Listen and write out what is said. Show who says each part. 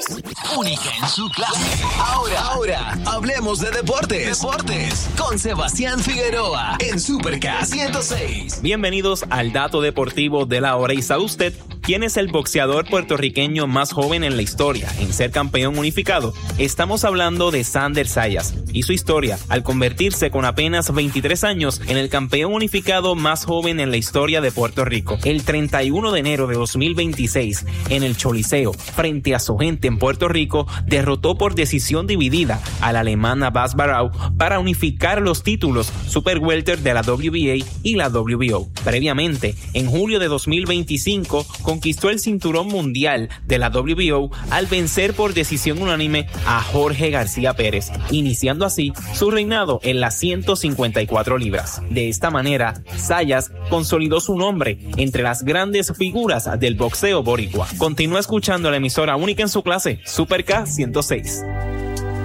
Speaker 1: Única en su clase. Ahora, hablemos de deportes con Sebastián Figueroa en Supercast 106.
Speaker 2: Bienvenidos al dato deportivo de la hora. ¿Y sabe usted quién es el boxeador puertorriqueño más joven en la historia en ser campeón unificado? Estamos hablando de Sander Sayas y su historia al convertirse con apenas 23 años en el campeón unificado más joven en la historia de Puerto Rico. El 31 de enero de 2026, en el Choliseo, frente a su gente en Puerto Rico, derrotó por decisión dividida al alemán Abbas Barau para unificar los títulos Super Welter de la WBA y la WBO. Previamente, en julio de 2025, conquistó el cinturón mundial de la WBO al vencer por decisión unánime a Jorge García Pérez, iniciando así su reinado en las 154 libras. De esta manera, Sayas consolidó su nombre entre las grandes figuras del boxeo boricua. Continúa escuchando la emisora única en su clase, Supercast 106.